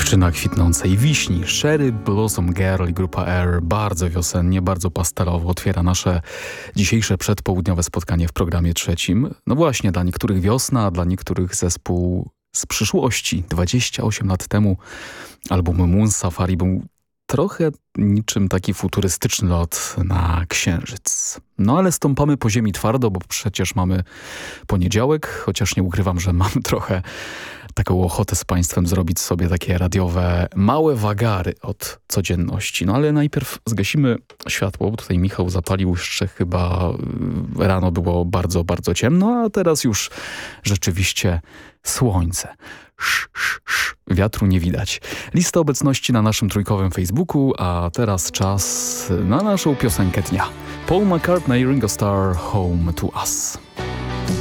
Dziewczyna kwitnącej wiśni, Cherry Blossom Girl i grupa Air bardzo wiosennie, bardzo pastelowo otwiera nasze dzisiejsze przedpołudniowe spotkanie w programie trzecim. No właśnie, dla niektórych wiosna, a dla niektórych zespół z przyszłości. 28 lat temu album Moon Safari był trochę niczym taki futurystyczny lot na Księżyc. No ale stąpamy po ziemi twardo, bo przecież mamy poniedziałek, chociaż nie ukrywam, że mam trochę taką ochotę z Państwem zrobić sobie takie radiowe małe wagary od codzienności. No ale najpierw zgasimy światło, bo tutaj Michał zapalił jeszcze chyba rano było bardzo, bardzo ciemno, a teraz już rzeczywiście słońce. Wiatru nie widać. Lista obecności na naszym trójkowym Facebooku, a teraz czas na naszą piosenkę dnia. Paul McCartney, Ringo Starr, Home to Us.